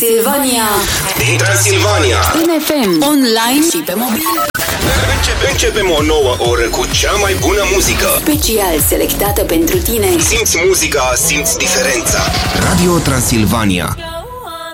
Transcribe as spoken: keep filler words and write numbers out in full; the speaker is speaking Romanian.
Silvania din Transilvania, în F M, online și pe mobil. Începe, începem o nouă oră cu cea mai bună muzică, Special selectată pentru tine. Simți muzica, simți diferența. Radio Transilvania.